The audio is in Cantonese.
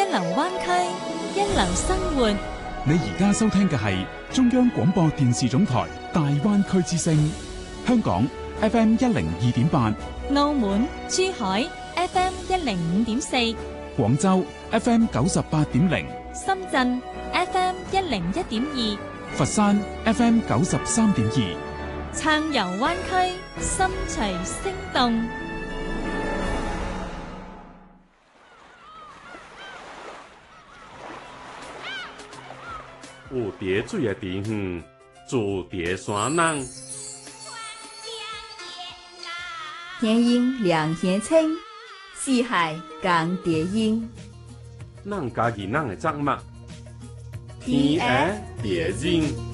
流灣區，一流生活。 你而家收聽嘅係中央廣播電視總台大灣區之聲，香港 FM 102.8， 澳門、珠海 FM 105.4， 廣州 FM 98.0， 深圳 FM 101.2， 佛山 FM 93.2， 暢遊灣區，心隨聲動。 有蝶水的地方，住蝶山人。 天陰涼天青，四海共蝶音。 咱家己咱的作物，天涯蝶音。